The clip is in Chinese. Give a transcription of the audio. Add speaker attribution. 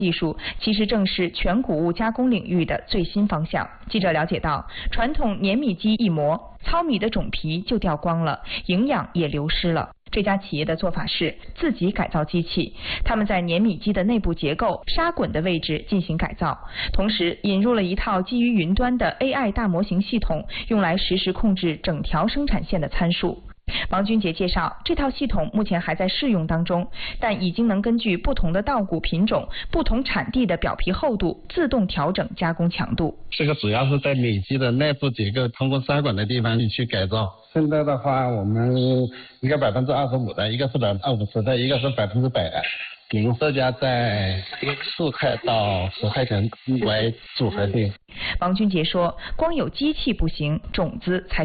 Speaker 1: 技术其实正是全谷物加工领域的最新方向。记者了解到，传统碾米机一磨，糙米的种皮就掉光了，营养也流失了。这家企业的做法是自己改造机器，他们在碾米机的内部结构、砂滚的位置进行改造，同时引入了一套基于云端的 AI 大模型系统，用来实时控制整条生产线的参数。王军杰介绍，这套系统目前还在试用当中，但已经能根据不同的稻谷品种、不同产地的表皮厚度，自动调整加工强度。
Speaker 2: 这个主要是在米机的内部结构，通过砂管的地方去改造。现在的话，我们一个25%的，一个是50%的，一个是100%的。零售价在4块到10块钱为组合定。
Speaker 1: 王军杰说，光有机器不行，种子才